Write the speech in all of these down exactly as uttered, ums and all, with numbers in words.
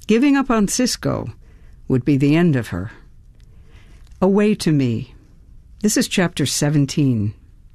Giving up on Cisco would be the end of her. Away to me. This is chapter seventeen.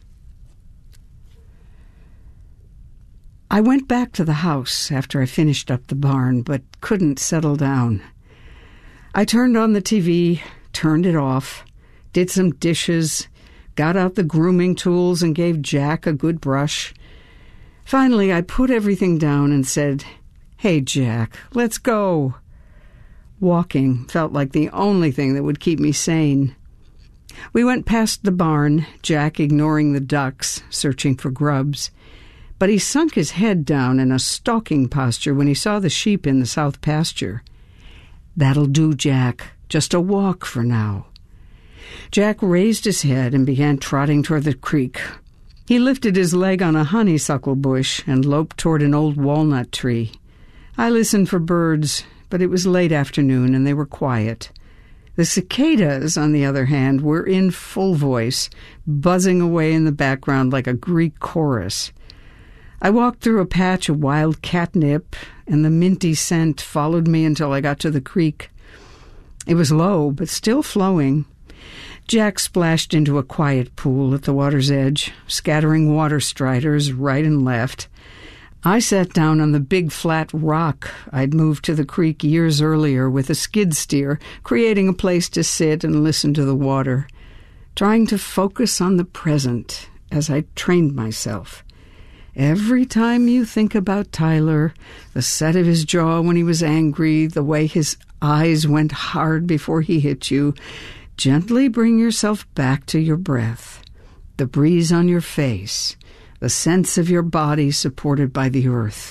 I went back to the house after I finished up the barn, but couldn't settle down. I turned on the T V, turned it off, did some dishes, got out the grooming tools and gave Jack a good brush. Finally, I put everything down and said, "Hey, Jack, let's go." Walking felt like the only thing that would keep me sane. We went past the barn, Jack ignoring the ducks, searching for grubs. But he sunk his head down in a stalking posture when he saw the sheep in the south pasture. "That'll do, Jack. Just a walk for now." Jack raised his head and began trotting toward the creek. He lifted his leg on a honeysuckle bush and loped toward an old walnut tree. I listened for birds, but it was late afternoon and they were quiet. The cicadas, on the other hand, were in full voice, buzzing away in the background like a Greek chorus. I walked through a patch of wild catnip, and the minty scent followed me until I got to the creek. It was low, but still flowing. Jack splashed into a quiet pool at the water's edge, scattering water striders right and left. I sat down on the big flat rock I'd moved to the creek years earlier with a skid steer, creating a place to sit and listen to the water, trying to focus on the present as I trained myself. Every time you think about Tyler, the set of his jaw when he was angry, the way his eyes went hard before he hit you, gently bring yourself back to your breath, the breeze on your face, the sense of your body supported by the earth.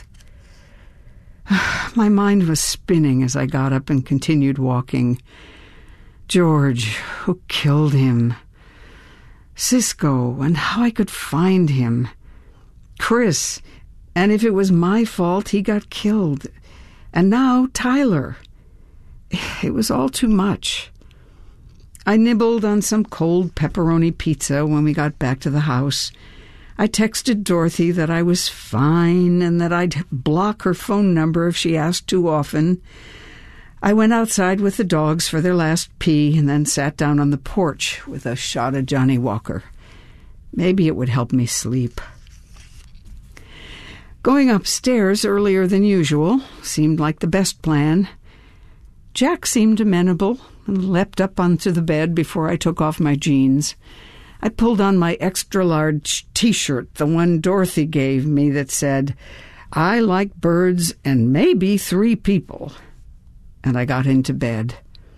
My mind was spinning as I got up and continued walking. George, who killed him? Cisco, and how I could find him. Chris, and if it was my fault, he got killed. And now Tyler. It was all too much. I nibbled on some cold pepperoni pizza when we got back to the house. I texted Dorothy that I was fine and that I'd block her phone number if she asked too often. I went outside with the dogs for their last pee and then sat down on the porch with a shot of Johnny Walker. Maybe it would help me sleep. Going upstairs earlier than usual seemed like the best plan. Jack seemed amenable and leapt up onto the bed before I took off my jeans. I pulled on my extra-large T-shirt, the one Dorothy gave me that said, "I like birds and maybe three people." And I got into bed.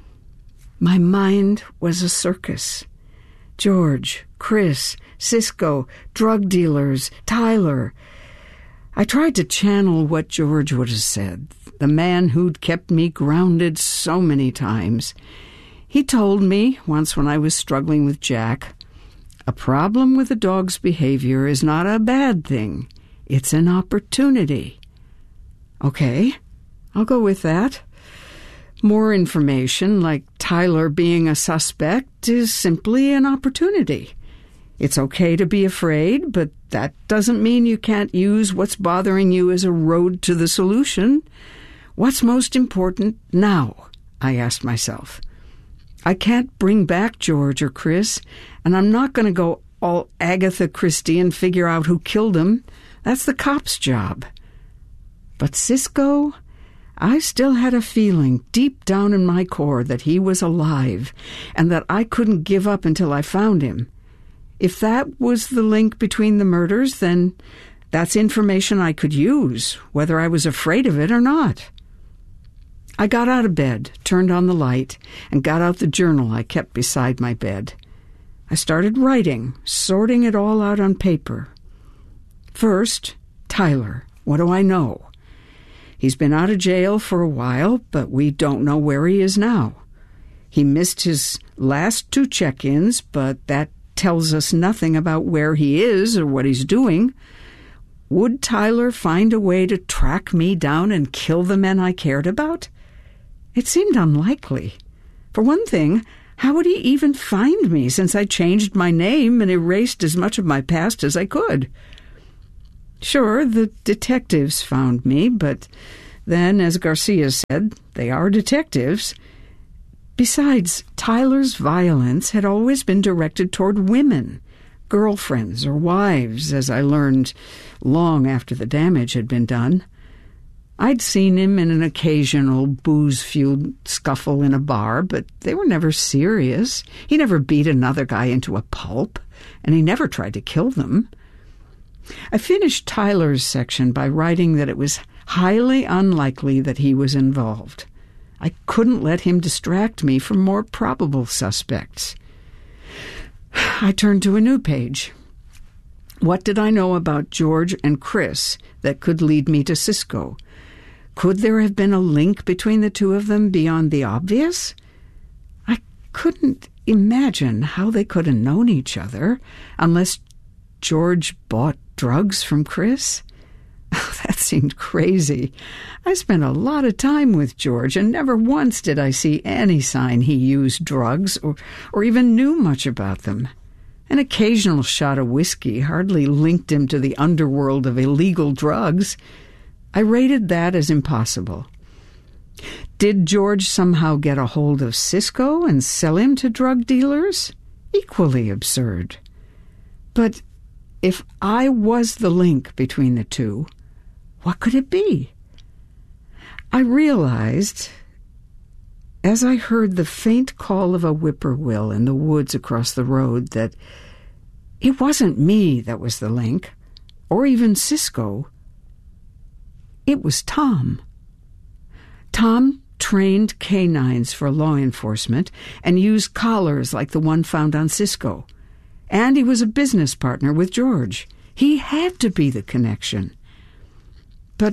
My mind was a circus. George, Chris, Cisco, drug dealers, Tyler. I tried to channel what George would have said, the man who'd kept me grounded so many times. He told me, once when I was struggling with Jack, a problem with a dog's behavior is not a bad thing. It's an opportunity. Okay, I'll go with that. More information, like Tyler being a suspect, is simply an opportunity. It's okay to be afraid, but that doesn't mean you can't use what's bothering you as a road to the solution. What's most important now? I asked myself. I can't bring back George or Chris, and I'm not going to go all Agatha Christie and figure out who killed him. That's the cop's job. But Cisco, I still had a feeling deep down in my core that he was alive and that I couldn't give up until I found him. If that was the link between the murders, then that's information I could use, whether I was afraid of it or not. I got out of bed, turned on the light, and got out the journal I kept beside my bed. I started writing, sorting it all out on paper. First, Tyler. What do I know? He's been out of jail for a while, but we don't know where he is now. He missed his last two check-ins, but that tells us nothing about where he is or what he's doing. Would Tyler find a way to track me down and kill the men I cared about? It seemed unlikely. For one thing, how would he even find me since I changed my name and erased as much of my past as I could? Sure, the detectives found me, but Then, as Garcia said, they are detectives. Besides, Tyler's violence had always been directed toward women, girlfriends or wives, as I learned long after the damage had been done. I'd seen him in an occasional booze-fueled scuffle in a bar, but they were never serious. He never beat another guy into a pulp, and he never tried to kill them. I finished Tyler's section by writing that it was highly unlikely that he was involved. I couldn't let him distract me from more probable suspects. I turned to a new page. What did I know about George and Chris that could lead me to Cisco? Could there have been a link between the two of them beyond the obvious? I couldn't imagine how they could have known each other unless George bought drugs from Chris. That seemed crazy. I spent a lot of time with George, and never once did I see any sign he used drugs or, or even knew much about them. An occasional shot of whiskey hardly linked him to the underworld of illegal drugs. I rated that as impossible. Did George somehow get a hold of Cisco and sell him to drug dealers? Equally absurd. But if I was the link between the two, what could it be? I realized, as I heard the faint call of a whippoorwill in the woods across the road, that it wasn't me that was the link, or even Cisco. It was Tom. Tom trained canines for law enforcement and used collars like the one found on Cisco. And he was a business partner with George. He had to be the connection. But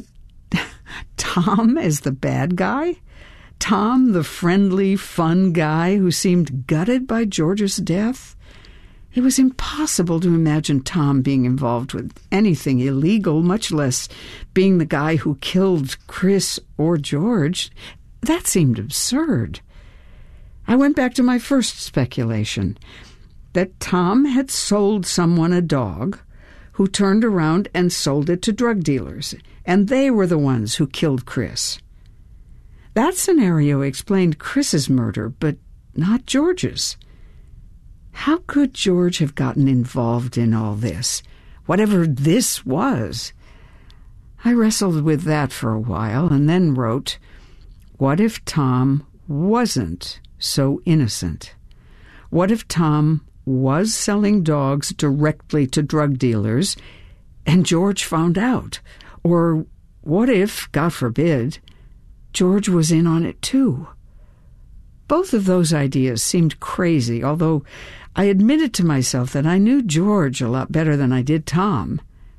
Tom as the bad guy? Tom, the friendly, fun guy who seemed gutted by George's death? It was impossible to imagine Tom being involved with anything illegal, much less being the guy who killed Chris or George. That seemed absurd. I went back to my first speculation, that Tom had sold someone a dog who turned around and sold it to drug dealers, and they were the ones who killed Chris. That scenario explained Chris's murder, but not George's. How could George have gotten involved in all this, whatever this was? I wrestled with that for a while and then wrote, what if Tom wasn't so innocent? What if Tom was selling dogs directly to drug dealers and George found out? Or what if, God forbid, George was in on it too? Both of those ideas seemed crazy, although I admitted to myself that I knew George a lot better than I did Tom.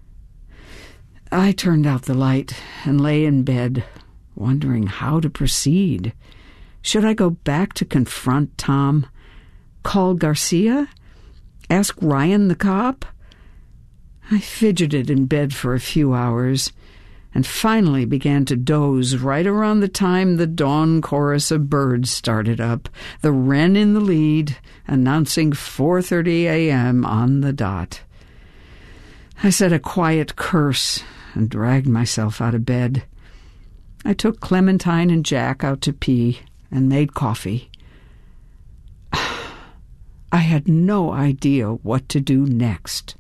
I turned out the light and lay in bed, wondering how to proceed. Should I go back to confront Tom? Call Garcia? Ask Ryan the cop? I fidgeted in bed for a few hours and finally began to doze right around the time the dawn chorus of birds started up, the wren in the lead, announcing four thirty a.m. on the dot. I said a quiet curse and dragged myself out of bed. I took Clementine and Jack out to pee and made coffee. I had no idea what to do next.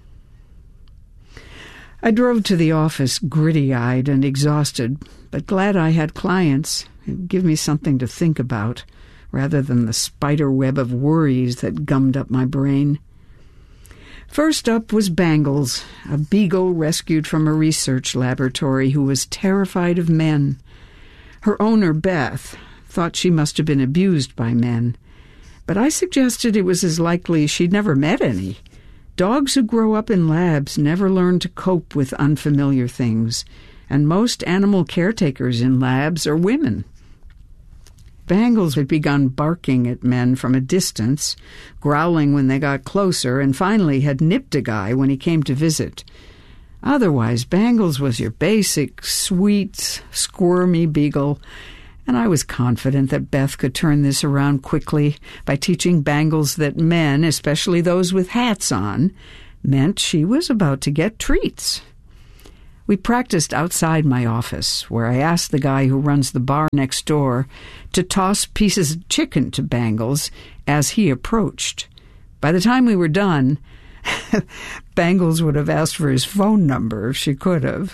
I drove to the office gritty-eyed and exhausted, but glad I had clients. It would give me something to think about, rather than the spider web of worries that gummed up my brain. First up was Bangles, a beagle rescued from a research laboratory who was terrified of men. Her owner, Beth, thought she must have been abused by men, but I suggested it was as likely she'd never met any. Dogs who grow up in labs never learn to cope with unfamiliar things, and most animal caretakers in labs are women. Bangles had begun barking at men from a distance, growling when they got closer, and finally had nipped a guy when he came to visit. Otherwise, Bangles was your basic, sweet, squirmy beagle, and I was confident that Beth could turn this around quickly by teaching Bangles that men, especially those with hats on, meant she was about to get treats. We practiced outside my office, where I asked the guy who runs the bar next door to toss pieces of chicken to Bangles as he approached. By the time we were done, Bangles would have asked for his phone number if she could have.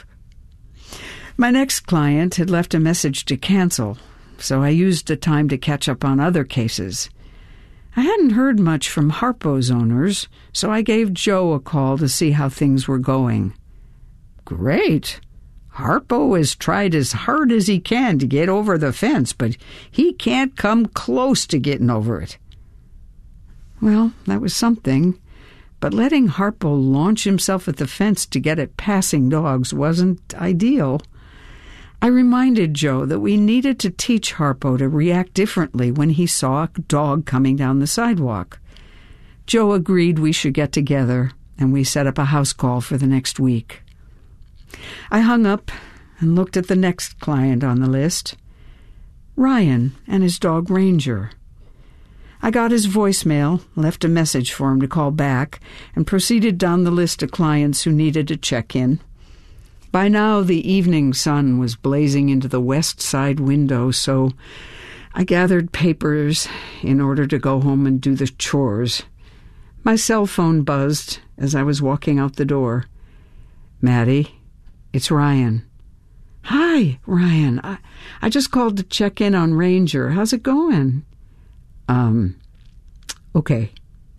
My next client had left a message to cancel, so I used the time to catch up on other cases. I hadn't heard much from Harpo's owners, so I gave Joe a call to see how things were going. Great. Harpo has tried as hard as he can to get over the fence, but he can't come close to getting over it. Well, that was something, but letting Harpo launch himself at the fence to get at passing dogs wasn't ideal. I reminded Joe that we needed to teach Harpo to react differently when he saw a dog coming down the sidewalk. Joe agreed we should get together, and we set up a house call for the next week. I hung up and looked at the next client on the list, Ryan and his dog Ranger. I got his voicemail, left a message for him to call back, and proceeded down the list of clients who needed to check in. By now, the evening sun was blazing into the west side window, so I gathered papers in order to go home and do the chores. My cell phone buzzed as I was walking out the door. Maddie, it's Ryan. Hi, Ryan. I, I just called to check in on Ranger. How's it going? Um, okay.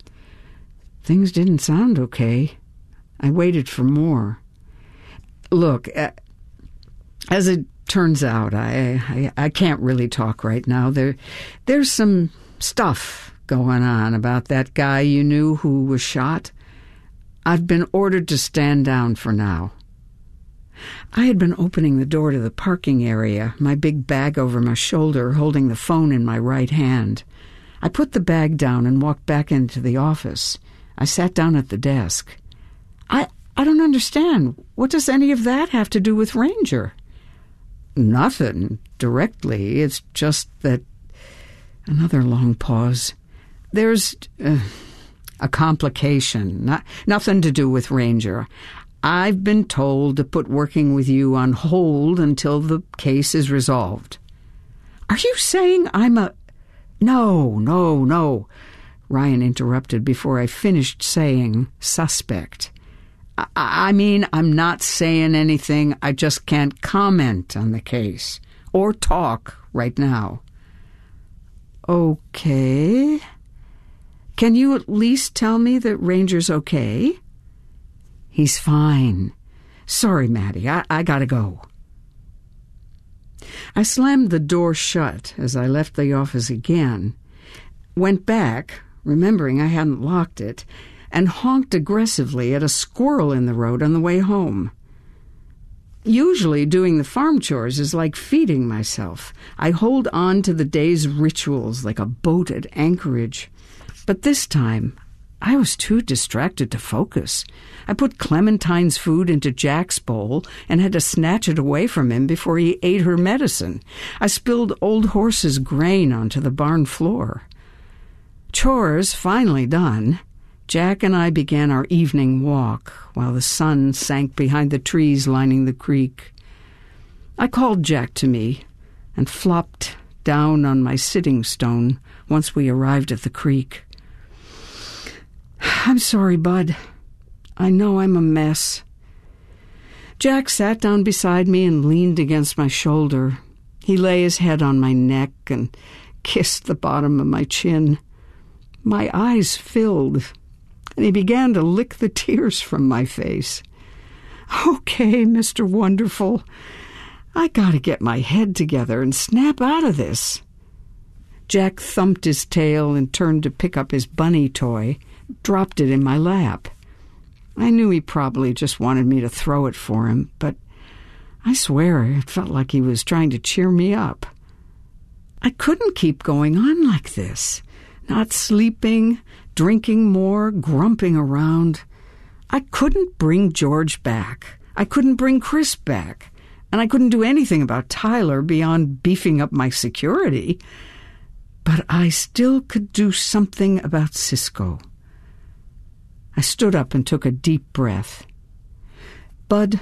Things didn't sound okay. I waited for more. Look, uh, as it turns out, I, I I can't really talk right now. There, there's some stuff going on about that guy you knew who was shot. I've been ordered to stand down for now. I had been opening the door to the parking area, my big bag over my shoulder, holding the phone in my right hand. I put the bag down and walked back into the office. I sat down at the desk. I... I don't understand. What does any of that have to do with Ranger? Nothing, directly. It's just that... Another long pause. There's uh, a complication. Not, nothing to do with Ranger. I've been told to put working with you on hold until the case is resolved. Are you saying I'm a... No, no, no. Ryan interrupted before I finished saying suspect. I mean, I'm not saying anything. I just can't comment on the case or talk right now. Okay. Can you at least tell me that Ranger's okay? He's fine. Sorry, Maddie. I, I gotta go. I slammed the door shut as I left the office again, went back, remembering I hadn't locked it, and honked aggressively at a squirrel in the road on the way home. Usually doing the farm chores is like feeding myself. I hold on to the day's rituals like a boat at anchorage. But this time, I was too distracted to focus. I put Clementine's food into Jack's bowl and had to snatch it away from him before he ate her medicine. I spilled Old Horse's grain onto the barn floor. Chores finally done, Jack and I began our evening walk while the sun sank behind the trees lining the creek. I called Jack to me and flopped down on my sitting stone once we arrived at the creek. I'm sorry, Bud. I know I'm a mess. Jack sat down beside me and leaned against my shoulder. He lay his head on my neck and kissed the bottom of my chin. My eyes filled, and he began to lick the tears from my face. Okay, Mister Wonderful, I gotta get my head together and snap out of this. Jack thumped his tail and turned to pick up his bunny toy, dropped it in my lap. I knew he probably just wanted me to throw it for him, but I swear it felt like he was trying to cheer me up. I couldn't keep going on like this, not sleeping, drinking more, grumping around. I couldn't bring George back. I couldn't bring Chris back. And I couldn't do anything about Tyler beyond beefing up my security. But I still could do something about Cisco. I stood up and took a deep breath. Bud,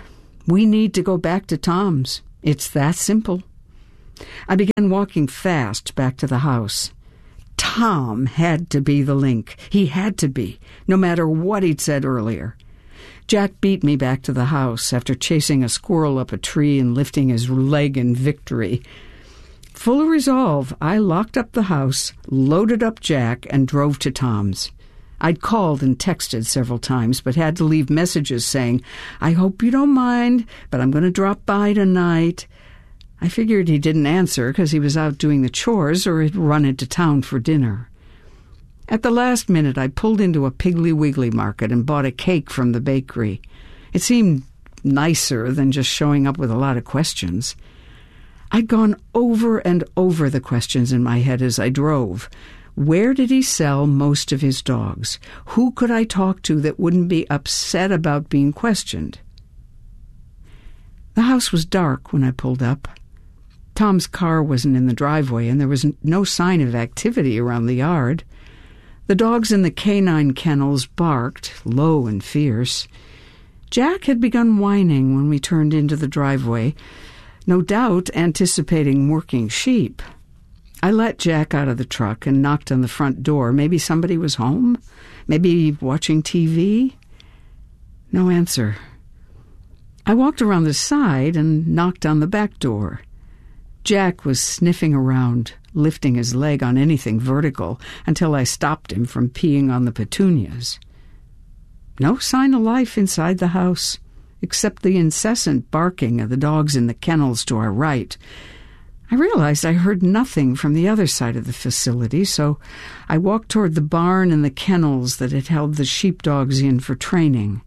We need to go back to Tom's. It's that simple. I began walking fast back to the house. Tom had to be the link. He had to be, no matter what he'd said earlier. Jack beat me back to the house after chasing a squirrel up a tree and lifting his leg in victory. Full of resolve, I locked up the house, loaded up Jack, and drove to Tom's. I'd called and texted several times, but had to leave messages saying, "I hope you don't mind, but I'm going to drop by tonight." I figured he didn't answer because he was out doing the chores or had run into town for dinner. At the last minute, I pulled into a Piggly Wiggly market and bought a cake from the bakery. It seemed nicer than just showing up with a lot of questions. I'd gone over and over the questions in my head as I drove. Where did he sell most of his dogs? Who could I talk to that wouldn't be upset about being questioned? The house was dark when I pulled up. Tom's car wasn't in the driveway, and there was no sign of activity around the yard. The dogs in the canine kennels barked, low and fierce. Jack had begun whining when we turned into the driveway, no doubt anticipating working sheep. I let Jack out of the truck and knocked on the front door. Maybe somebody was home? Maybe watching T V? No answer. I walked around the side and knocked on the back door. Jack was sniffing around, lifting his leg on anything vertical, until I stopped him from peeing on the petunias. No sign of life inside the house, except the incessant barking of the dogs in the kennels to our right. I realized I heard nothing from the other side of the facility, so I walked toward the barn and the kennels that had held the sheepdogs in for training.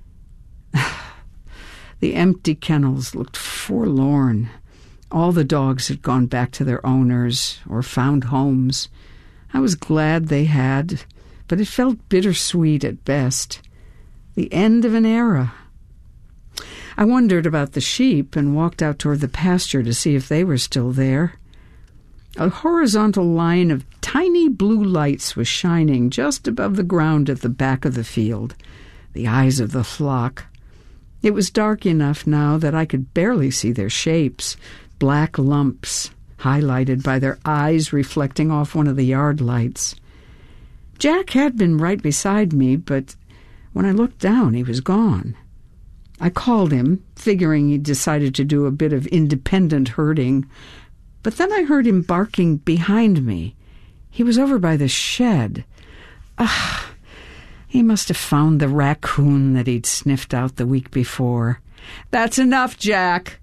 The empty kennels looked forlorn. All the dogs had gone back to their owners or found homes. I was glad they had, but it felt bittersweet at best. The end of an era. I wondered about the sheep and walked out toward the pasture to see if they were still there. A horizontal line of tiny blue lights was shining just above the ground at the back of the field, the eyes of the flock. It was dark enough now that I could barely see their shapes, black lumps, highlighted by their eyes reflecting off one of the yard lights. Jack had been right beside me, but when I looked down, he was gone. I called him, figuring he'd decided to do a bit of independent herding, but then I heard him barking behind me. He was over by the shed. Ah, he must have found the raccoon that he'd sniffed out the week before. "That's enough, Jack!"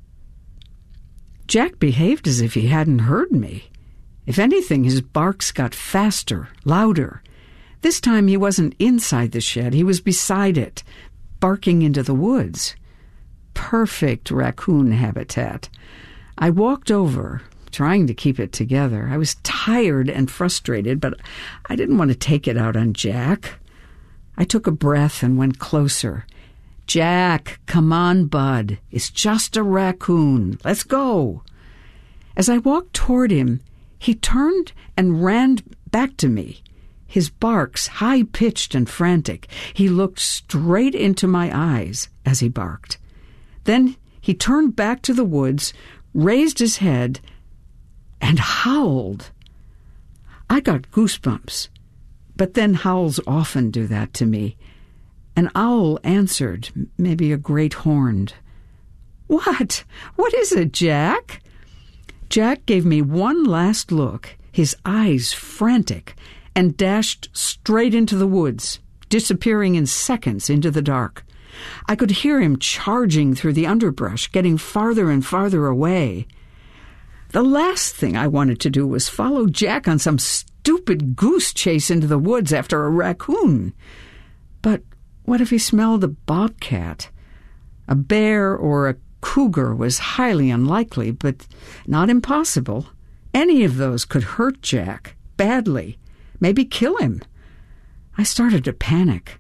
Jack behaved as if he hadn't heard me. If anything, his barks got faster, louder. This time he wasn't inside the shed, he was beside it, barking into the woods. Perfect raccoon habitat. I walked over, trying to keep it together. I was tired and frustrated, but I didn't want to take it out on Jack. I took a breath and went closer. "Jack, come on, bud. It's just a raccoon. Let's go." As I walked toward him, he turned and ran back to me, his barks high-pitched and frantic. He looked straight into my eyes as he barked. Then he turned back to the woods, raised his head, and howled. I got goosebumps, but then howls often do that to me. An owl answered, maybe a great horned. "What? What is it, Jack?" Jack gave me one last look, his eyes frantic, and dashed straight into the woods, disappearing in seconds into the dark. I could hear him charging through the underbrush, getting farther and farther away. The last thing I wanted to do was follow Jack on some stupid goose chase into the woods after a raccoon. But what if he smelled a bobcat? A bear or a cougar was highly unlikely, but not impossible. Any of those could hurt Jack badly, maybe kill him. I started to panic.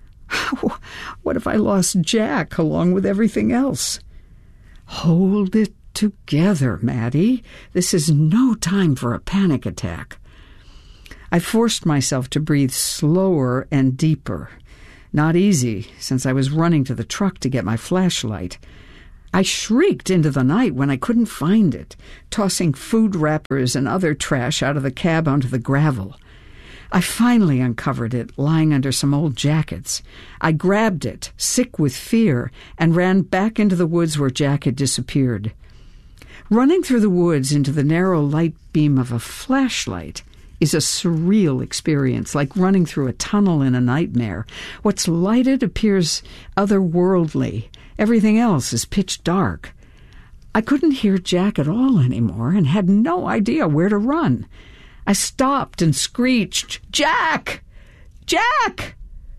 What if I lost Jack along with everything else? Hold it together, Maddie. This is no time for a panic attack. I forced myself to breathe slower and deeper. Not easy, since I was running to the truck to get my flashlight. I shrieked into the night when I couldn't find it, tossing food wrappers and other trash out of the cab onto the gravel. I finally uncovered it, lying under some old jackets. I grabbed it, sick with fear, and ran back into the woods where Jack had disappeared. Running through the woods into the narrow light beam of a flashlight is a surreal experience, like running through a tunnel in a nightmare. What's lighted appears otherworldly. Everything else is pitch dark. I couldn't hear Jack at all anymore and had no idea where to run. I stopped and screeched, "Jack! Jack!"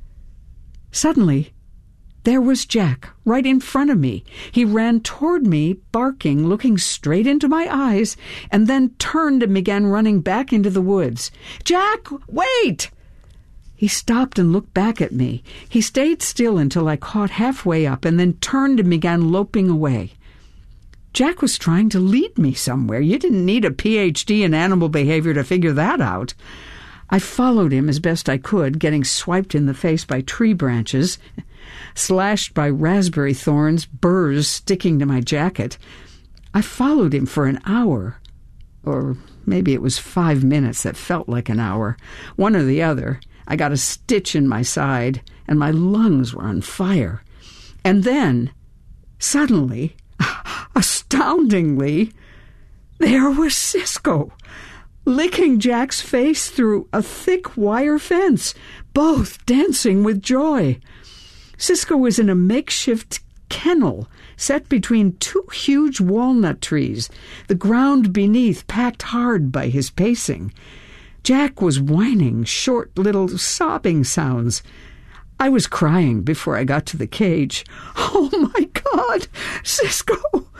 Suddenly, there was Jack, right in front of me. He ran toward me, barking, looking straight into my eyes, and then turned and began running back into the woods. "Jack, wait!" He stopped and looked back at me. He stayed still until I caught halfway up and then turned and began loping away. Jack was trying to lead me somewhere. You didn't need a P H D in animal behavior to figure that out. I followed him as best I could, getting swiped in the face by tree branches, slashed by raspberry thorns, burrs sticking to my jacket. I followed him for an hour, or maybe it was five minutes that felt like an hour, one or the other. I got a stitch in my side, and my lungs were on fire. And then, suddenly, astoundingly, there was Cisco, licking Jack's face through a thick wire fence, both dancing with joy. Cisco was in a makeshift kennel set between two huge walnut trees, the ground beneath packed hard by his pacing. Jack was whining short little sobbing sounds. I was crying before I got to the cage. "Oh, my God! Cisco!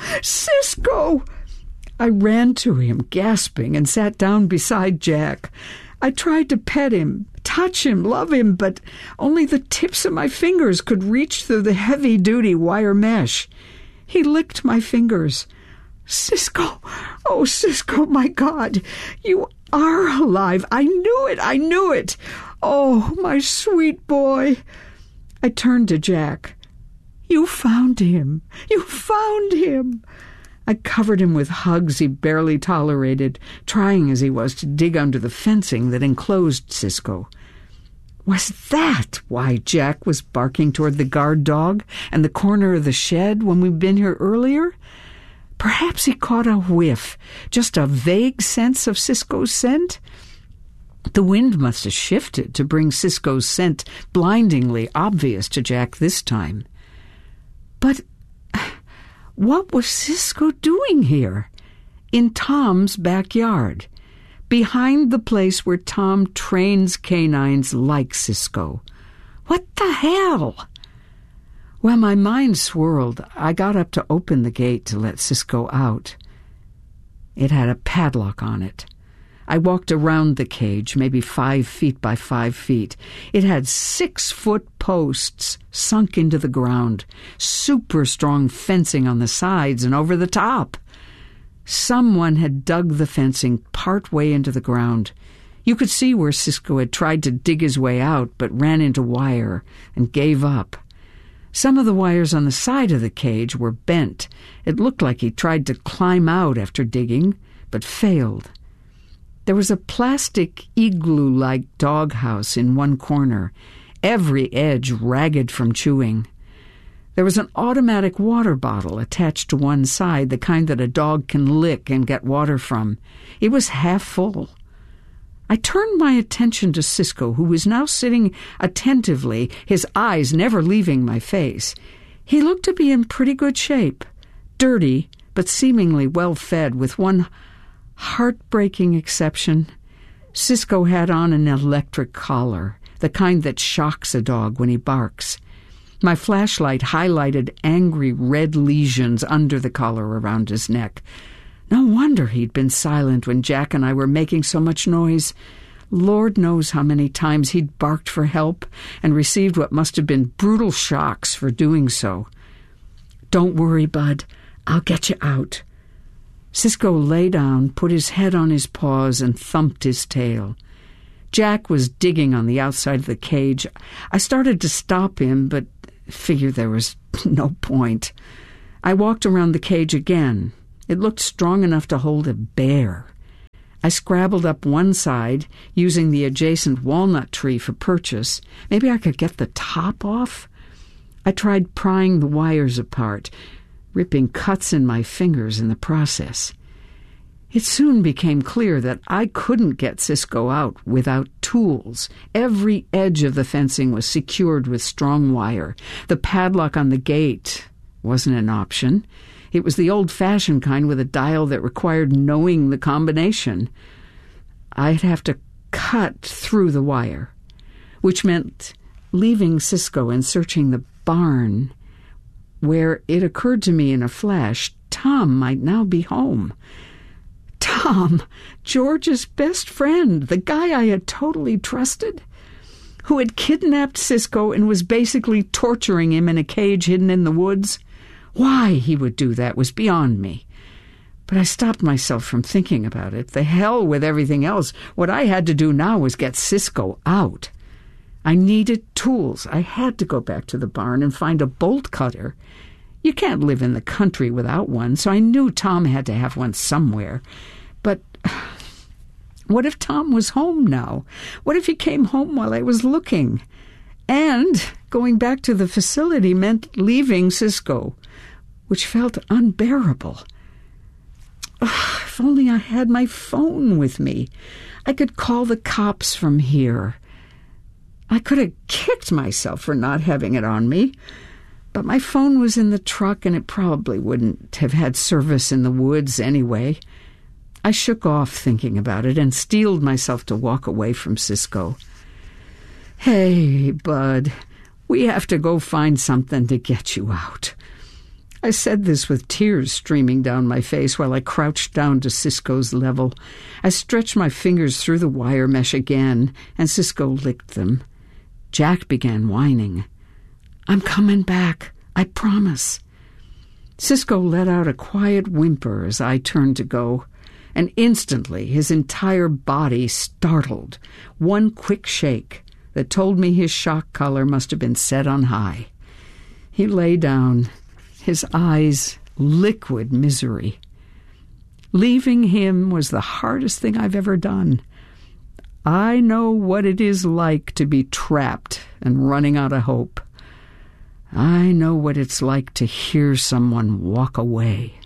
Cisco!" I ran to him, gasping, and sat down beside Jack. I tried to pet him, touch him, love him, but only the tips of my fingers could reach through the heavy-duty wire mesh. He licked my fingers. "Cisco! Oh, Cisco, my God! You are alive! I knew it! I knew it! Oh, my sweet boy!" I turned to Jack. "You found him! You found him!" I covered him with hugs he barely tolerated, trying as he was to dig under the fencing that enclosed Cisco. Was that why Jack was barking toward the guard dog and the corner of the shed when we'd been here earlier? Perhaps he caught a whiff, just a vague sense of Cisco's scent? The wind must have shifted to bring Cisco's scent blindingly obvious to Jack this time. But what was Cisco doing here? In Tom's backyard, behind the place where Tom trains canines like Cisco. What the hell? Well, my mind swirled. I got up to open the gate to let Cisco out. It had a padlock on it. I walked around the cage, maybe five feet by five feet. It had six-foot posts sunk into the ground, super strong fencing on the sides and over the top. Someone had dug the fencing part way into the ground. You could see where Cisco had tried to dig his way out, but ran into wire and gave up. Some of the wires on the side of the cage were bent. It looked like he tried to climb out after digging, but failed. There was a plastic igloo-like doghouse in one corner, every edge ragged from chewing. There was an automatic water bottle attached to one side, the kind that a dog can lick and get water from. It was half full. I turned my attention to Cisco, who was now sitting attentively, his eyes never leaving my face. He looked to be in pretty good shape, dirty, but seemingly well-fed, with one heartbreaking exception. Cisco had on an electric collar, the kind that shocks a dog when he barks. My flashlight highlighted angry red lesions under the collar around his neck. No wonder he'd been silent when Jack and I were making so much noise. Lord knows how many times he'd barked for help and received what must have been brutal shocks for doing so. "Don't worry, Bud. I'll get you out." Cisco lay down, put his head on his paws, and thumped his tail. Jack was digging on the outside of the cage. I started to stop him, but figured there was no point. I walked around the cage again. It looked strong enough to hold a bear. I scrabbled up one side, using the adjacent walnut tree for purchase. Maybe I could get the top off? I tried prying the wires apart, ripping cuts in my fingers in the process. It soon became clear that I couldn't get Cisco out without tools. Every edge of the fencing was secured with strong wire. The padlock on the gate wasn't an option. It was the old-fashioned kind with a dial that required knowing the combination. I'd have to cut through the wire, which meant leaving Cisco and searching the barn, where it occurred to me in a flash Tom might now be home. Tom, George's best friend, the guy I had totally trusted, who had kidnapped Cisco and was basically torturing him in a cage hidden in the woods. Why he would do that was beyond me. But I stopped myself from thinking about it. The hell with everything else. What I had to do now was get Cisco out. I needed tools. I had to go back to the barn and find a bolt cutter. You can't live in the country without one, so I knew Tom had to have one somewhere. But what if Tom was home now? What if he came home while I was looking? And going back to the facility meant leaving Cisco, which felt unbearable. Ugh, if only I had my phone with me. I could call the cops from here. I could have kicked myself for not having it on me, but my phone was in the truck and it probably wouldn't have had service in the woods anyway. I shook off thinking about it and steeled myself to walk away from Cisco. Hey, bud, we have to go find something to get you out. I said this with tears streaming down my face while I crouched down to Cisco's level. I stretched my fingers through the wire mesh again, and Cisco licked them. Jack began whining. I'm coming back, I promise. Cisco let out a quiet whimper as I turned to go, and instantly his entire body startled. One quick shake that told me his shock collar must have been set on high. He lay down, his eyes liquid misery. Leaving him was the hardest thing I've ever done. I know what it is like to be trapped and running out of hope. I know what it's like to hear someone walk away.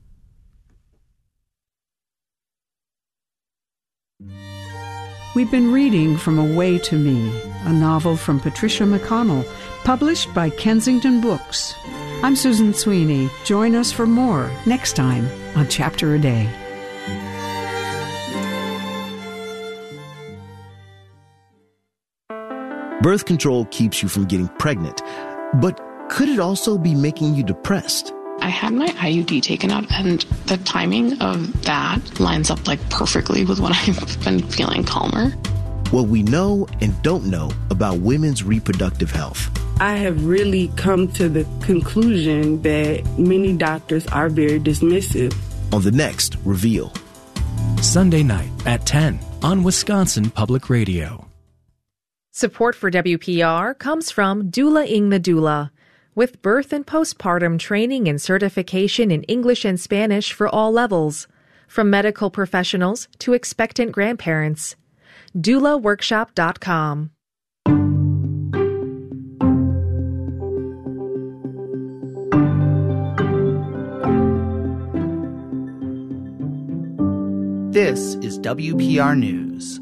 We've been reading from Away to Me, a novel from Patricia McConnell, published by Kensington Books. I'm Susan Sweeney. Join us for more next time on Chapter a Day. Birth control keeps you from getting pregnant, but could it also be making you depressed? I had my I U D taken out, and the timing of that lines up like perfectly with when I've been feeling calmer. What we know and don't know about women's reproductive health. I have really come to the conclusion that many doctors are very dismissive. On the next Reveal. Sunday night at ten on Wisconsin Public Radio. Support for W P R comes from Doula Ing the Doula, with birth and postpartum training and certification in English and Spanish for all levels, from medical professionals to expectant grandparents. doula workshop dot com. This is W P R News.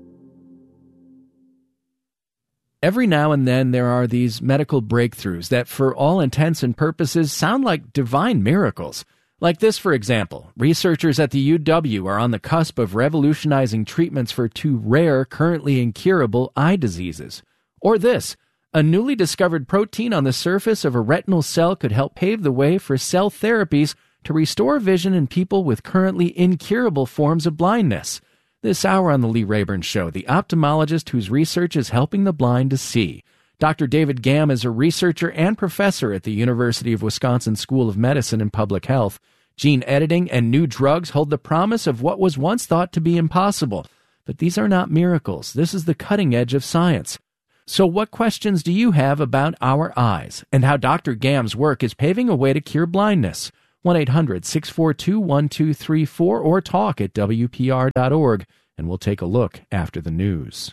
Every now and then there are these medical breakthroughs that for all intents and purposes sound like divine miracles. Like this, for example, researchers at the U W are on the cusp of revolutionizing treatments for two rare, currently incurable eye diseases. Or this, a newly discovered protein on the surface of a retinal cell could help pave the way for cell therapies to restore vision in people with currently incurable forms of blindness. This hour on The Lee Rayburn Show, the ophthalmologist whose research is helping the blind to see. Doctor David Gamm is a researcher and professor at the University of Wisconsin School of Medicine and Public Health. Gene editing and new drugs hold the promise of what was once thought to be impossible. But these are not miracles. This is the cutting edge of science. So what questions do you have about our eyes and how Doctor Gam's work is paving a way to cure blindness? one eight hundred six four two one two three four or talk at W P R dot org, and we'll take a look after the news.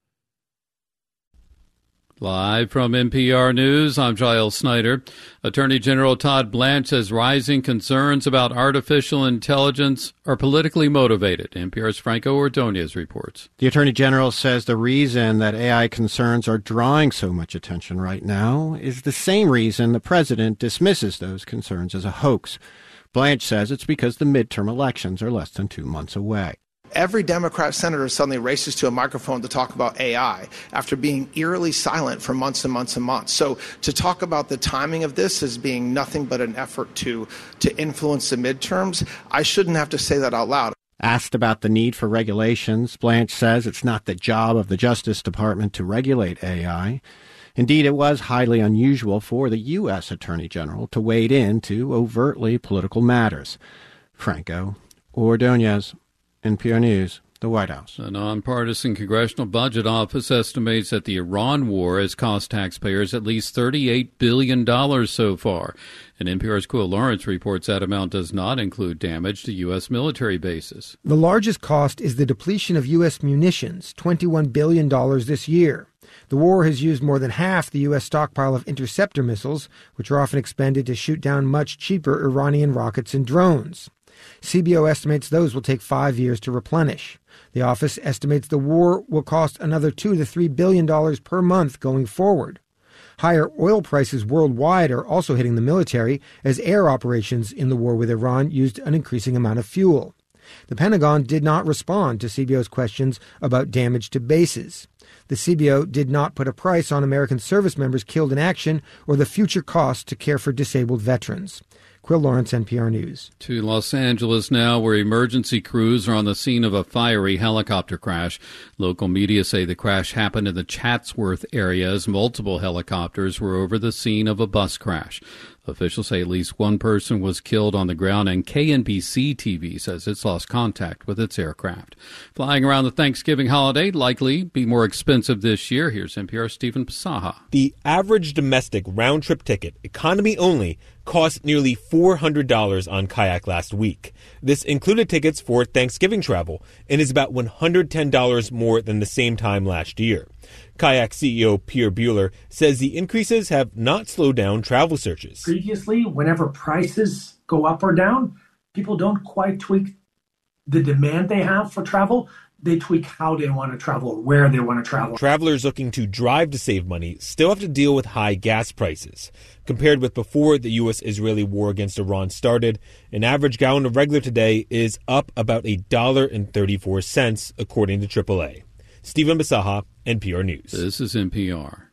Live from N P R News, I'm Giles Snyder. Attorney General Todd Blanche says rising concerns about artificial intelligence are politically motivated. N P R's Franco Ordonez reports. The Attorney General says the reason that A I concerns are drawing so much attention right now is the same reason the president dismisses those concerns as a hoax. Blanche says it's because the midterm elections are less than two months away. Every Democrat senator suddenly races to a microphone to talk about A I after being eerily silent for months and months and months. So to talk about the timing of this as being nothing but an effort to, to influence the midterms, I shouldn't have to say that out loud. Asked about the need for regulations, Blanche says it's not the job of the Justice Department to regulate A I. Indeed, it was highly unusual for the U S. Attorney General to wade into overtly political matters. Franco Ordonez, N P R News, the White House. The nonpartisan Congressional Budget Office estimates that the Iran war has cost taxpayers at least thirty-eight billion dollars so far. And N P R's Quill Lawrence reports that amount does not include damage to U S military bases. The largest cost is the depletion of U S munitions, twenty-one billion dollars this year. The war has used more than half the U S stockpile of interceptor missiles, which are often expended to shoot down much cheaper Iranian rockets and drones. C B O estimates those will take five years to replenish. The office estimates the war will cost another two to three billion dollars per month going forward. Higher oil prices worldwide are also hitting the military, as air operations in the war with Iran used an increasing amount of fuel. The Pentagon did not respond to C B O's questions about damage to bases. The C B O did not put a price on American service members killed in action or the future costs to care for disabled veterans. Quill Lawrence, N P R News. To Los Angeles now, where emergency crews are on the scene of a fiery helicopter crash. Local media say the crash happened in the Chatsworth area as multiple helicopters were over the scene of a bus crash. Officials say at least one person was killed on the ground, and K N B C T V says it's lost contact with its aircraft. Flying around the Thanksgiving holiday likely be more expensive this year. Here's N P R's Stephen Pasaha. The average domestic round-trip ticket, economy only, cost nearly four hundred dollars on Kayak last week. This included tickets for Thanksgiving travel and is about one hundred ten dollars more than the same time last year. Kayak C E O Pierre Bueller says the increases have not slowed down travel searches. Previously, whenever prices go up or down, people don't quite tweak the demand they have for travel. They tweak how they want to travel or where they want to travel. Travelers looking to drive to save money still have to deal with high gas prices. Compared with before the U S-Israeli war against Iran started, an average gallon of regular today is up about one dollar and thirty-four cents, according to triple A. Stephen Basaha, N P R News. This is N P R.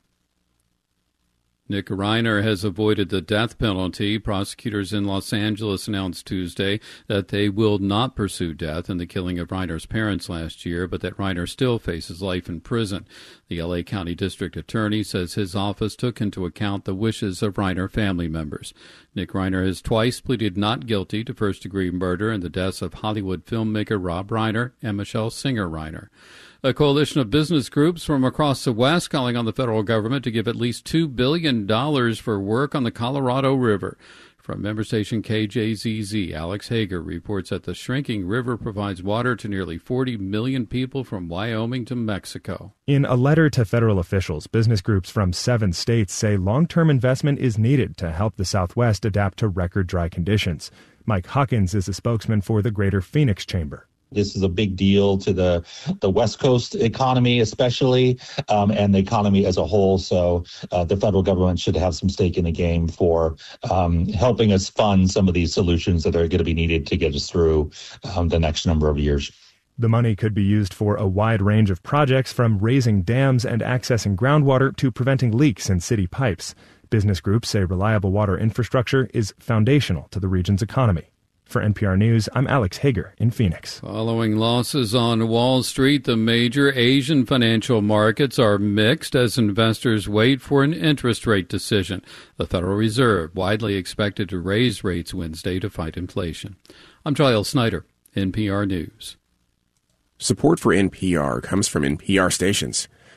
Nick Reiner has avoided the death penalty. Prosecutors in Los Angeles announced Tuesday that they will not pursue death in the killing of Reiner's parents last year, but that Reiner still faces life in prison. The L A County District Attorney says his office took into account the wishes of Reiner family members. Nick Reiner has twice pleaded not guilty to first-degree murder in the deaths of Hollywood filmmaker Rob Reiner and Michelle Singer Reiner. A coalition of business groups from across the West calling on the federal government to give at least two billion dollars for work on the Colorado River. From member station K J Z Z, Alex Hager reports that the shrinking river provides water to nearly forty million people from Wyoming to Mexico. In a letter to federal officials, business groups from seven states say long-term investment is needed to help the Southwest adapt to record dry conditions. Mike Hawkins is a spokesman for the Greater Phoenix Chamber. This is a big deal to the the West Coast economy, especially, um, and the economy as a whole. So uh, the federal government should have some stake in the game for um, helping us fund some of these solutions that are going to be needed to get us through um, the next number of years. The money could be used for a wide range of projects, from raising dams and accessing groundwater to preventing leaks in city pipes. Business groups say reliable water infrastructure is foundational to the region's economy. For N P R News, I'm Alex Hager in Phoenix. Following losses on Wall Street, the major Asian financial markets are mixed as investors wait for an interest rate decision. The Federal Reserve widely expected to raise rates Wednesday to fight inflation. I'm Giles Snyder, N P R News. Support for N P R comes from N P R stations.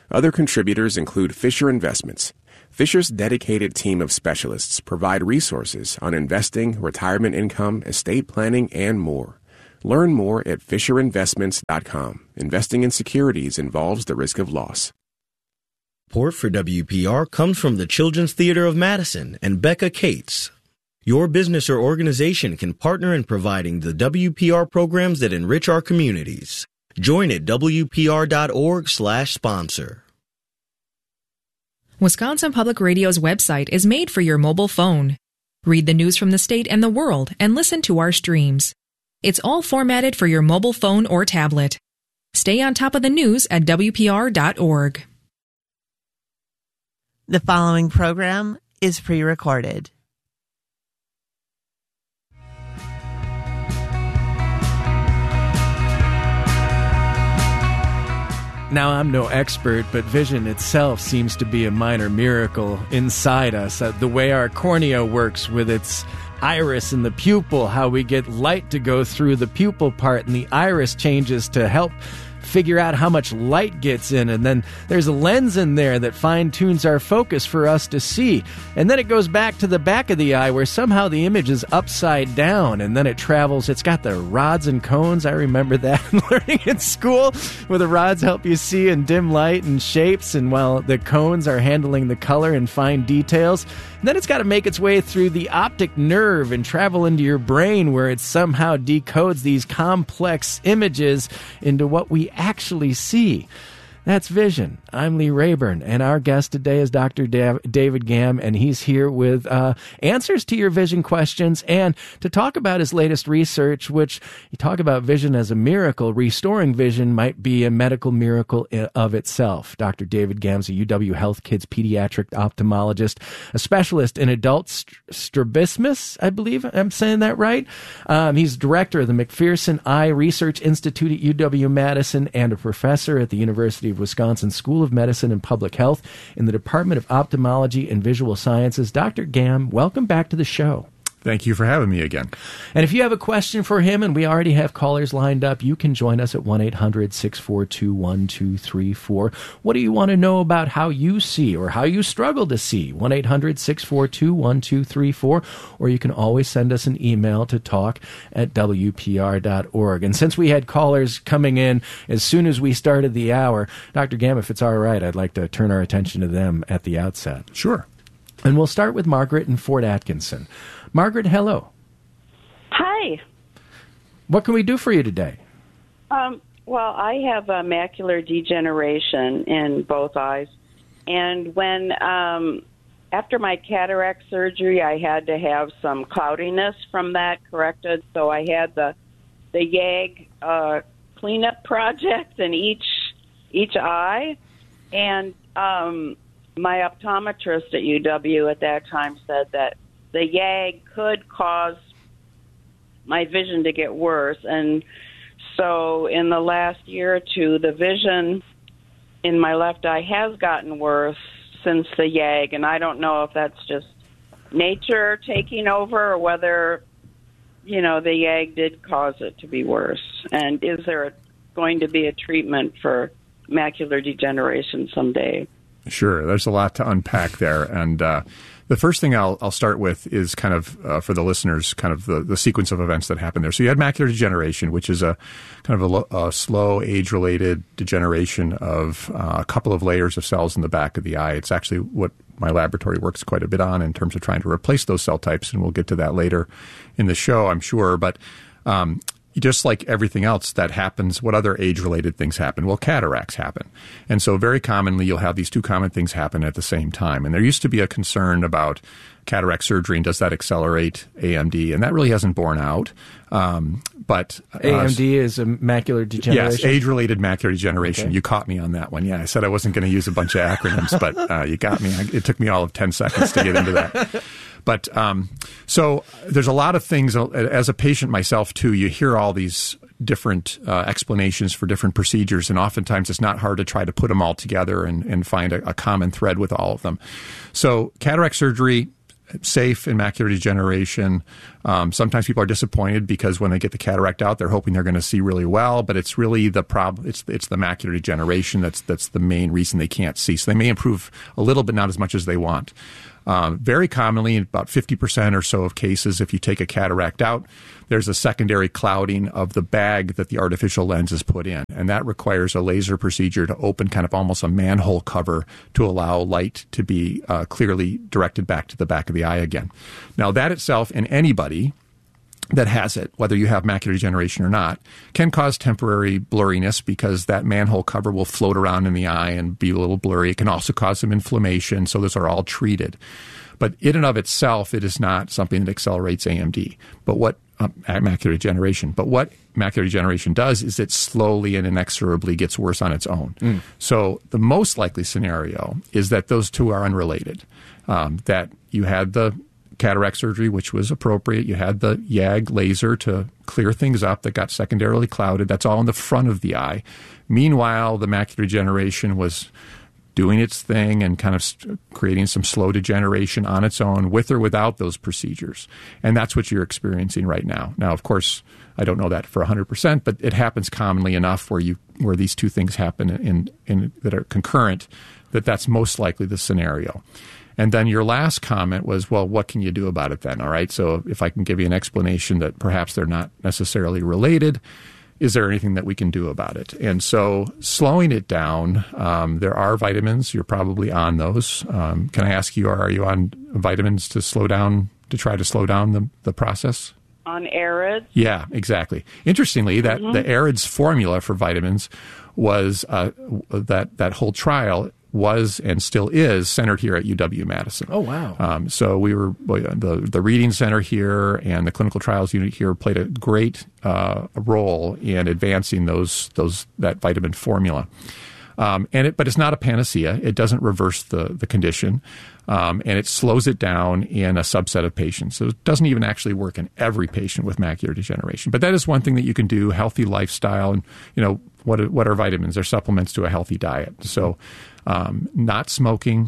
Other contributors include Fisher Investments. Fisher's dedicated team of specialists provide resources on investing, retirement income, estate planning, and more. Learn more at fisher investments dot com. Investing in securities involves the risk of loss. Support for W P R comes from the Children's Theater of Madison and Becca Cates. Your business or organization can partner in providing the W P R programs that enrich our communities. Join at W P R dot org slash sponsor. Wisconsin Public Radio's website is made for your mobile phone. Read the news from the state and the world and listen to our streams. It's all formatted for your mobile phone or tablet. Stay on top of the news at W P R dot org. The following program is pre-recorded. Now, I'm no expert, but vision itself seems to be a minor miracle inside us. Uh, the way our cornea works with its iris and the pupil, how we get light to go through the pupil part, and the iris changes to help figure out how much light gets in, and then there's a lens in there that fine-tunes our focus for us to see, and then it goes back to the back of the eye where somehow the image is upside down, and then it travels. It's got the rods and cones. I remember that learning in school, where the rods help you see in dim light and shapes, and while the cones are handling the color and fine details. And then it's got to make its way through the optic nerve and travel into your brain, where it somehow decodes these complex images into what we actually see. That's vision. I'm Lee Rayburn, and our guest today is Doctor Dav- David Gamm, and he's here with uh, answers to your vision questions and to talk about his latest research, which you talk about vision as a miracle. Restoring vision might be a medical miracle I- of itself. Doctor David Gamm's a U W Health Kids pediatric ophthalmologist, a specialist in adult st- strabismus, I believe I'm saying that right. Um, he's director of the McPherson Eye Research Institute at U W-Madison and a professor at the University of Wisconsin School of Medicine and Public Health in the Department of Ophthalmology and Visual Sciences. Doctor Gamm, welcome back to the show. Thank you for having me again. And if you have a question for him, and we already have callers lined up, you can join us at one eight hundred six four two one two three four. What do you want to know about how you see or how you struggle to see? one eight hundred six four two one two three four. Or you can always send us an email to talk at W P R dot org. And since we had callers coming in as soon as we started the hour, Doctor Gamm, if it's all right, I'd like to turn our attention to them at the outset. Sure. And we'll start with Margaret in Fort Atkinson. Margaret, hello. Hi. What can we do for you today? Um, well, I have uh, macular degeneration in both eyes. And when, um, after my cataract surgery, I had to have some cloudiness from that corrected. So I had the, the Y A G uh, cleanup project in each, each eye. And um, my optometrist at U W at that time said that the Y A G could cause my vision to get worse. And so in the last year or two, the vision in my left eye has gotten worse since the Y A G. And I don't know if that's just nature taking over or whether, you know, the Y A G did cause it to be worse. And is there a, going to be a treatment for macular degeneration someday? Sure. There's a lot to unpack there. And uh, the first thing I'll, I'll start with is kind of, uh, for the listeners, kind of the, the sequence of events that happened there. So you had macular degeneration, which is a kind of a, lo- a slow age-related degeneration of uh, a couple of layers of cells in the back of the eye. It's actually what my laboratory works quite a bit on in terms of trying to replace those cell types, and we'll get to that later in the show, I'm sure. But um, just like everything else that happens, what other age-related things happen? Well, cataracts happen. And so very commonly you'll have these two common things happen at the same time. And there used to be a concern about cataract surgery and does that accelerate A M D? And that really hasn't borne out. Um, but uh, A M D is a macular degeneration? Yes, age-related macular degeneration. Okay. You caught me on that one. Yeah, I said I wasn't going to use a bunch of acronyms, but uh, you got me. It took me all of ten seconds to get into that. But um, so there's a lot of things. As a patient myself, too, you hear all these different uh, explanations for different procedures, and oftentimes it's not hard to try to put them all together and, and find a, a common thread with all of them. So cataract surgery safe in macular degeneration. Um, sometimes people are disappointed because when they get the cataract out, they're hoping they're going to see really well, but it's really the problem. It's it's the macular degeneration that's that's the main reason they can't see. So they may improve a little, but not as much as they want. Um, very commonly, in about fifty percent or so of cases, if you take a cataract out, there's a secondary clouding of the bag that the artificial lens is put in. And that requires a laser procedure to open kind of almost a manhole cover to allow light to be uh, clearly directed back to the back of the eye again. Now, that itself in anybody that has it, whether you have macular degeneration or not, can cause temporary blurriness because that manhole cover will float around in the eye and be a little blurry. It can also cause some inflammation, so those are all treated. But in and of itself, it is not something that accelerates A M D. But what uh, macular degeneration. But what macular degeneration does is it slowly and inexorably gets worse on its own. Mm. So the most likely scenario is that those two are unrelated. Um, that you had the cataract surgery, which was appropriate. You had the YAG laser to clear things up that got secondarily clouded. That's all in the front of the eye. Meanwhile, the macular degeneration was doing its thing and kind of st- creating some slow degeneration on its own with or without those procedures. And that's what you're experiencing right now. Now, of course, I don't know that for one hundred percent, but it happens commonly enough where you where these two things happen in, in that are concurrent that that's most likely the scenario. And then your last comment was, well, what can you do about it then? All right. So if I can give you an explanation that perhaps they're not necessarily related, is there anything that we can do about it? And so slowing it down, um, there are vitamins. You're probably on those. Um, can I ask you, are you on vitamins to slow down, to try to slow down the, the process? On AREDS? Yeah, exactly. Interestingly, that mm-hmm. the AREDS formula for vitamins was uh, that that whole trial was and still is centered here at U W-Madison. Oh, wow. Um, so we were, the the reading center here and the clinical trials unit here played a great uh, role in advancing those those that vitamin formula. Um, and it, but it's not a panacea. It doesn't reverse the, the condition, um, and it slows it down in a subset of patients. So it doesn't even actually work in every patient with macular degeneration. But that is one thing that you can do, healthy lifestyle, and, you know, what are, what are vitamins? They're supplements to a healthy diet. So um, not smoking,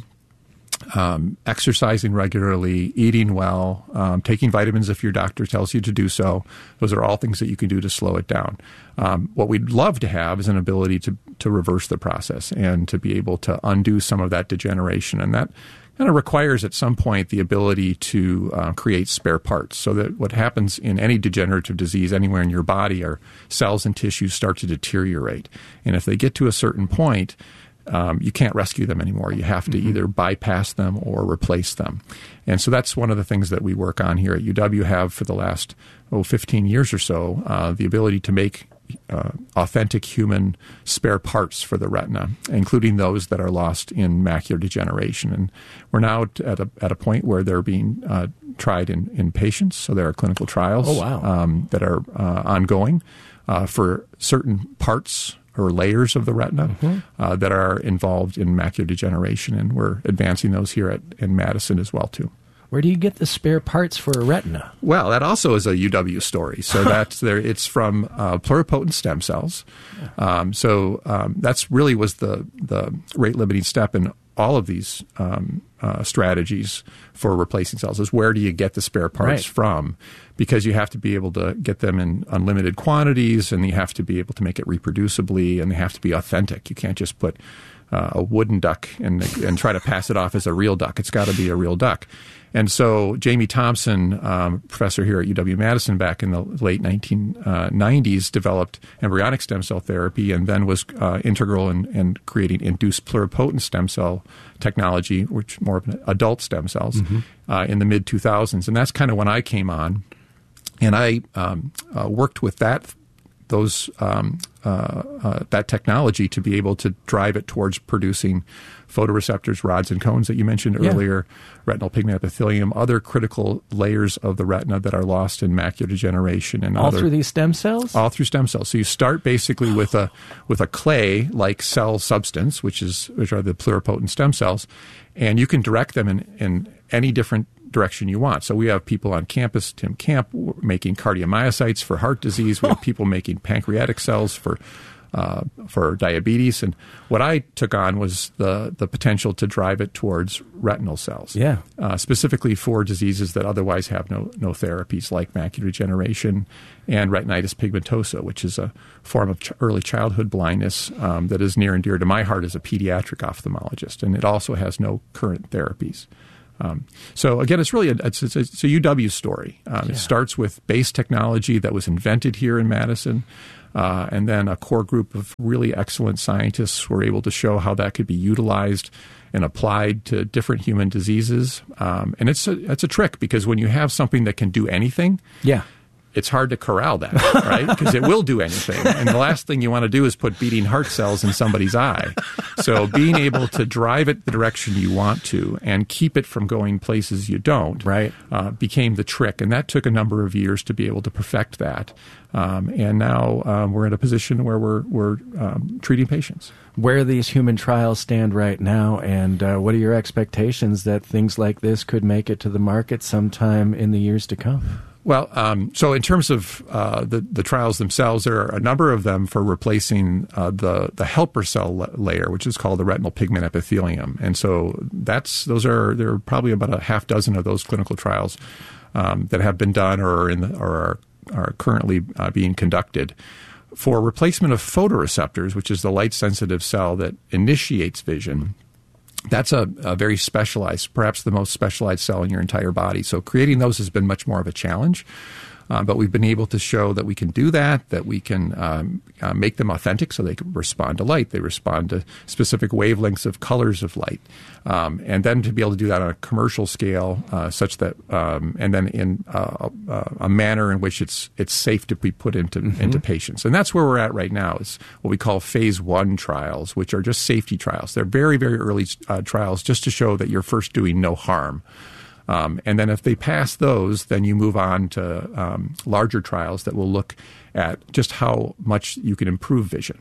um, exercising regularly, eating well, um, taking vitamins if your doctor tells you to do so. Those are all things that you can do to slow it down. Um, what we'd love to have is an ability to, to reverse the process and to be able to undo some of that degeneration. And that kind of requires at some point the ability to uh, create spare parts, so that what happens in any degenerative disease anywhere in your body are cells and tissues start to deteriorate. And if they get to a certain point, Um, you can't rescue them anymore. You have to mm-hmm. either bypass them or replace them. And so that's one of the things that we work on here at U W, have for the last, oh, fifteen years or so, uh, the ability to make uh, authentic human spare parts for the retina, including those that are lost in macular degeneration. And we're now at a, at a point where they're being uh, tried in, in patients. So there are clinical trials oh, wow. um, that are uh, ongoing uh, for certain parts or layers of the retina mm-hmm. uh, that are involved in macular degeneration, and we're advancing those here at in Madison as well too. Where do you get the spare parts for a retina? Well, that also is a U W story. So that's there. It's from uh, pluripotent stem cells. Um, so um, that's really was the the rate limiting step in all of these um, uh, strategies for replacing cells. Is where do you get the spare parts right. from? Because you have to be able to get them in unlimited quantities, and you have to be able to make it reproducibly, and they have to be authentic. You can't just put uh, a wooden duck and and try to pass it off as a real duck. It's got to be a real duck. And so Jamie Thompson, um, professor here at U W-Madison back in the late nineteen nineties, developed embryonic stem cell therapy, and then was uh, integral in, in creating induced pluripotent stem cell technology, which more of an adult stem cells, mm-hmm. uh, in the mid two thousands. And that's kind of when I came on. And I um, uh, worked with that those um, uh, uh, that technology to be able to drive it towards producing photoreceptors, rods and cones that you mentioned yeah. earlier, retinal pigment epithelium, other critical layers of the retina that are lost in macular degeneration, and all other, through these stem cells. All through stem cells. So you start basically with a with a clay-like cell substance, which is which are the pluripotent stem cells, and you can direct them in, in any different direction you want. So we have people on campus, Tim Camp, making cardiomyocytes for heart disease. We have people making pancreatic cells for uh, for diabetes. And what I took on was the, the potential to drive it towards retinal cells, yeah, uh, specifically for diseases that otherwise have no, no therapies, like macular degeneration and retinitis pigmentosa, which is a form of ch- early childhood blindness um, that is near and dear to my heart as a pediatric ophthalmologist. And it also has no current therapies. Um, so again, it's really a, it's, it's, a, it's a U W story. Um, yeah. It starts with base technology that was invented here in Madison, uh, and then a core group of really excellent scientists were able to show how that could be utilized and applied to different human diseases. Um, and it's a, it's a trick, because when you have something that can do anything, yeah, it's hard to corral that, right? Because it will do anything. And the last thing you want to do is put beating heart cells in somebody's eye. So being able to drive it the direction you want to and keep it from going places you don't, right, uh, became the trick. And that took a number of years to be able to perfect that. Um, and now um, we're in a position where we're, we're um, treating patients. Where these human trials stand right now, and uh, what are your expectations that things like this could make it to the market sometime in the years to come? Well, um, so in terms of uh, the, the trials themselves, there are a number of them for replacing uh, the, the helper cell la- layer, which is called the retinal pigment epithelium. And so that's those are there are probably about a half dozen of those clinical trials um, that have been done or are, in the, or are, are currently uh, being conducted for replacement of photoreceptors, which is the light-sensitive cell that initiates vision. That's a, a very specialized, perhaps the most specialized cell in your entire body. So creating those has been much more of a challenge. Uh, but we've been able to show that we can do that, that we can um, uh, make them authentic so they can respond to light. They respond to specific wavelengths of colors of light. Um, and then to be able to do that on a commercial scale uh, such that, um, and then in uh, a, a manner in which it's it's safe to be put into, mm-hmm. into patients. And that's where we're at right now, is what we call phase one trials, which are just safety trials. They're very, very early uh, trials just to show that you're first doing no harm. Um, and then if they pass those, then you move on to um, larger trials that will look at just how much you can improve vision.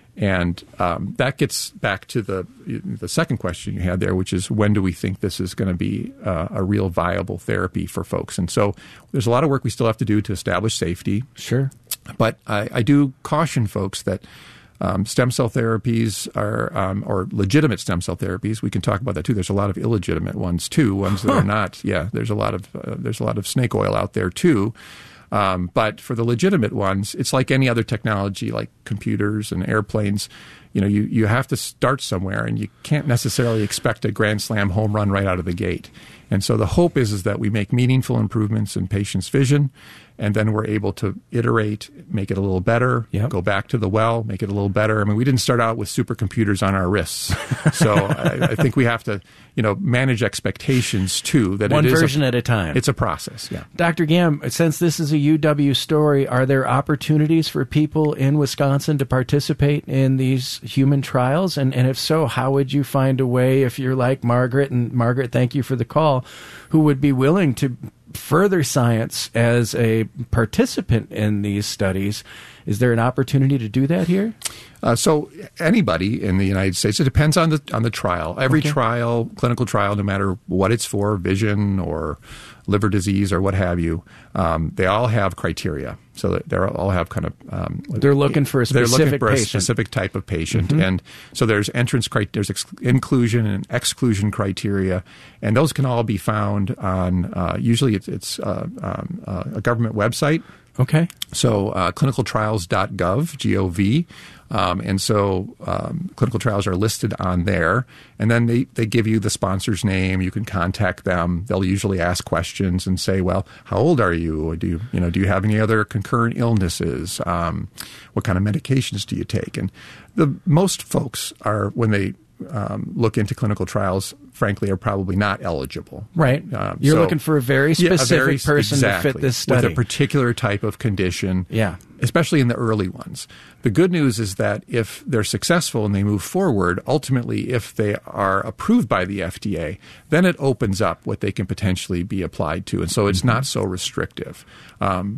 And um, that gets back to the the second question you had there, which is when do we think this is going to be uh, a real viable therapy for folks? And so there's a lot of work we still have to do to establish safety. Sure. But I, I do caution folks that Um, stem cell therapies are, um, or legitimate stem cell therapies. We can talk about that too. There's a lot of illegitimate ones too, ones that are not. Yeah, there's a lot of uh, there's a lot of snake oil out there too. Um, but for the legitimate ones, it's like any other technology, like computers and airplanes. You know, you, you have to start somewhere, and you can't necessarily expect a grand slam home run right out of the gate. And so the hope is is that we make meaningful improvements in patients' vision, and then we're able to iterate, make it a little better, yep. go back to the well, make it a little better. I mean, we didn't start out with supercomputers on our wrists. So I, I think we have to, you know, manage expectations too. That One it is version a, at a time. It's a process, yeah. Doctor Gam, since this is a U W story, are there opportunities for people in Wisconsin to participate in these human trials? And, and if so, how would you find a way, if you're like Margaret, and Margaret, thank you for the call, who would be willing to further science as a participant in these studies? Is there an opportunity to do that here? Uh, so anybody in the United States, it depends on the on the trial. Every Okay. trial, clinical trial, no matter what it's for, vision or liver disease or what have you, um, they all have criteria. So that they all have kind of um, They're looking for a they're looking specific for a patient. specific type of patient, Mhm. and so there's entrance criteria, there's ex- inclusion and exclusion criteria, and those can all be found on uh, usually it's, it's uh, um, uh, a government website. Okay. So uh, clinical trials dot gov, G O V. Um, and so um, clinical trials are listed on there. And then they, they give you the sponsor's name. You can contact them. They'll usually ask questions and say, well, how old are you? Do you, you know, do you have any other concurrent illnesses? Um, what kind of medications do you take? And the most folks are, when they um, look into clinical trials, frankly, are probably not eligible. Right. Um, You're so- looking for a very Yeah, a specific very- person exactly, to fit this study. with a particular type of condition. Yeah. Especially in the early ones. The good news is that if they're successful and they move forward, ultimately, if they are approved by the F D A, then it opens up what they can potentially be applied to. And so it's not so restrictive. Um, but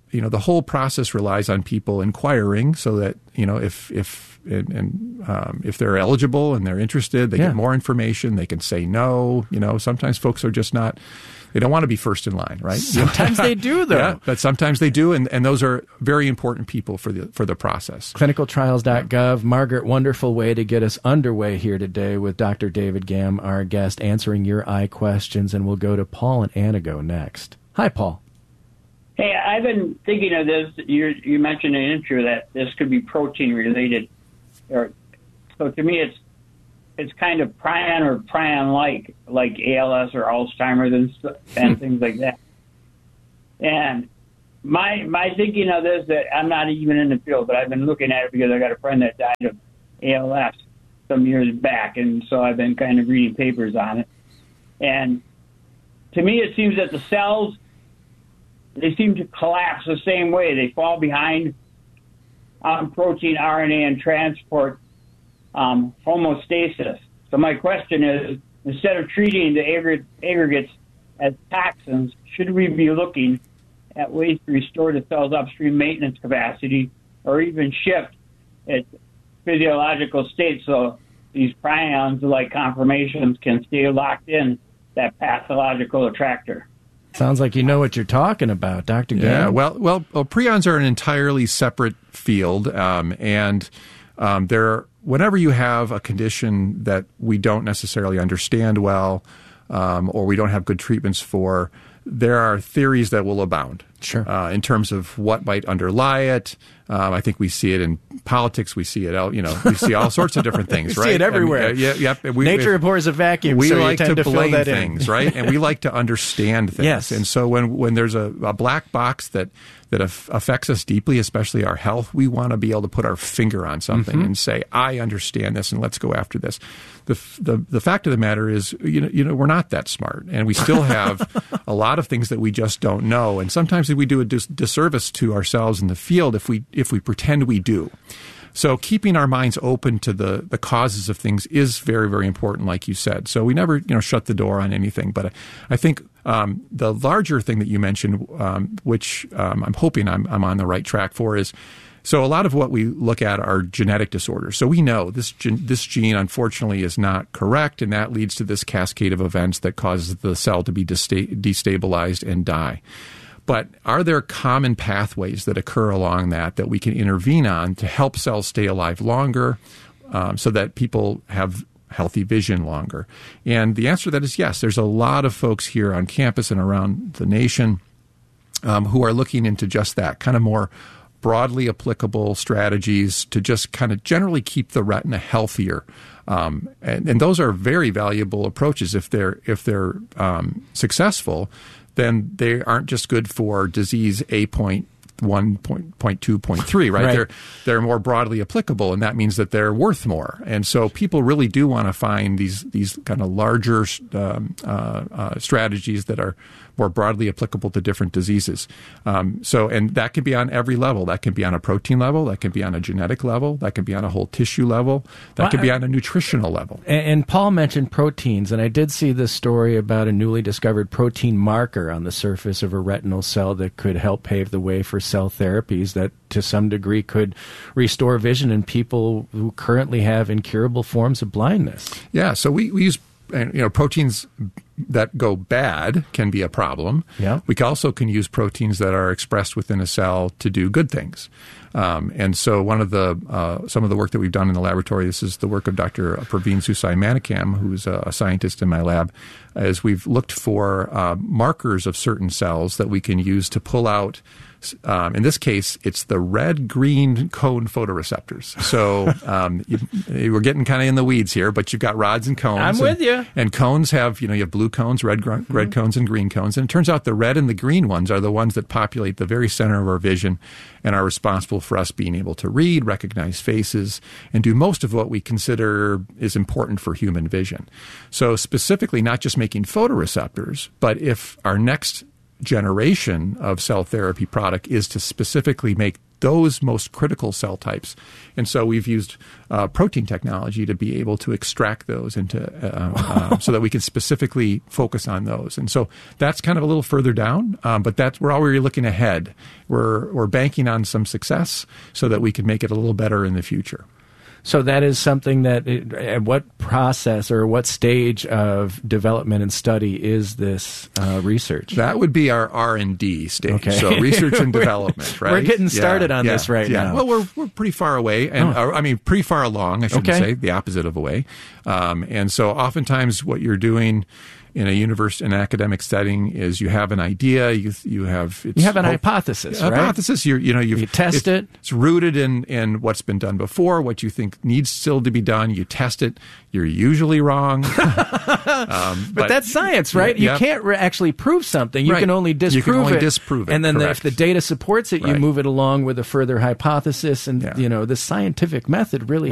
you know, the whole process relies on people inquiring so that, you know, if, if, and, and um, if they're eligible and they're interested, they Yeah. get more information, they can say no. You know, sometimes folks are just not, they don't want to be first in line, right? Sometimes they do, though. Yeah, but sometimes they do, and, and those are very important people for the for the process. clinical trials dot gov. Margaret, wonderful way to get us underway here today with Doctor David Gamm, our guest, answering your eye questions, and we'll go to Paul and Anago next. Hi, Paul. Hey, I've been thinking of this. You you mentioned in the intro that this could be protein related. Or, so to me, it's it's kind of prion or prion-like, like A L S or Alzheimer's and, st- and things like that. And my my thinking of this, that I'm not even in the field, but I've been looking at it because I got a friend that died of A L S some years back, and so I've been kind of reading papers on it. And to me, it seems that the cells, they seem to collapse the same way. They fall behind on protein, R N A, and transport um, homeostasis. So my question is, instead of treating the aggr- aggregates as toxins, should we be looking at ways to restore the cell's upstream maintenance capacity or even shift its physiological state so these prions, like conformations, can stay locked in that pathological attractor? Sounds like you know what you're talking about, Doctor Gamm. Yeah, well, well, well, prions are an entirely separate field, um, and um, they're whenever you have a condition that we don't necessarily understand well, um, or we don't have good treatments for, there are theories that will abound. Sure. Uh, in terms of what might underlie it. Um, I think we see it in politics. We see it out, you know, we see all sorts of different things, we right? see it everywhere. I mean, uh, yeah, yeah, we, Nature abhors a vacuum, we so like you tend to, to blame fill that things, in. right? And we like to understand things. Yes. And so when, when there's a, a black box that, that af- affects us deeply, especially our health, we want to be able to put our finger on something Mm-hmm. and say, I understand this, and let's go after this. The, f- the the fact of the matter is, you know, you know, we're not that smart, and we still have a lot of things that we just don't know. And sometimes we do a dis- disservice to ourselves in the field if we if we pretend we do. So keeping our minds open to the, the causes of things is very, very important, like you said. So we never, you know, shut the door on anything. But I think um, the larger thing that you mentioned, um, which um, I'm hoping I'm, I'm on the right track for, is so a lot of what we look at are genetic disorders. So we know this gen- this gene, unfortunately, is not correct, and that leads to this cascade of events that causes the cell to be desta- destabilized and die. But are there common pathways that occur along that that we can intervene on to help cells stay alive longer, um, so that people have healthy vision longer? And the answer to that is yes. There's a lot of folks here on campus and around the nation um, who are looking into just that, kind of more broadly applicable strategies to just kind of generally keep the retina healthier. Um, and, and those are very valuable approaches if they're if they're um, successful. Then they aren't just good for disease A point one, point two, point three, right? Right. They're they're more broadly applicable, and that means that they're worth more. And so people really do want to find these these kind of larger um, uh, uh, strategies that are more broadly applicable to different diseases. Um, so, and that can be on every level. That can be on a protein level. That can be on a genetic level. That can be on a whole tissue level. That Well, can be I- on a nutritional level. And, and Paul mentioned proteins, and I did see this story about a newly discovered protein marker on the surface of a retinal cell that could help pave the way for cell therapies that to some degree could restore vision in people who currently have incurable forms of blindness. Yeah, so we, we use and, you know, proteins that go bad can be a problem. Yeah. We also can use proteins that are expressed within a cell to do good things. Um, and so one of the uh, some of the work that we've done in the laboratory, this is the work of Doctor Praveen Susai-Manikam, who's a, a scientist in my lab, is we've looked for uh, markers of certain cells that we can use to pull out. Um, in this case, it's the red-green cone photoreceptors. So um, you, we're getting kind of in the weeds here, but you've got rods and cones. I'm and, with you. And cones have, you know, you have blue cones, red gr- Mm-hmm. red cones, and green cones. And it turns out the red and the green ones are the ones that populate the very center of our vision and are responsible for us being able to read, recognize faces, and do most of what we consider is important for human vision. So specifically, not just making photoreceptors, but if our next generation of cell therapy product is to specifically make those most critical cell types. And so we've used uh, protein technology to be able to extract those into uh, uh, so that we can specifically focus on those. And so that's kind of a little further down, um, but that's we're already looking ahead. We're we're banking on some success so that we can make it a little better in the future. So that is something that, it, at what process or what stage of development and study is this uh, research? That would be our R and D stage. Okay. So research and development, right? We're getting started yeah, on yeah, this right yeah. now. Well, we're we're pretty far away, and Oh. uh, I mean pretty far along. I shouldn't Okay. say the opposite of away. Um, and so oftentimes what you're doing in a university, an academic setting, is you have an idea, you you have it's You have an hope- hypothesis, right? Hypothesis. You you know you've, You test it's, it. It's rooted in in what's been done before, what you think needs still to be done. You test it. You're usually wrong. um, But, that's science, right? Yeah, you can't re- actually prove something. You Right. can only You can disprove only it. disprove it, And then the, correct. if the data supports it, you Right. move it along with a further hypothesis. And, you know, the scientific method really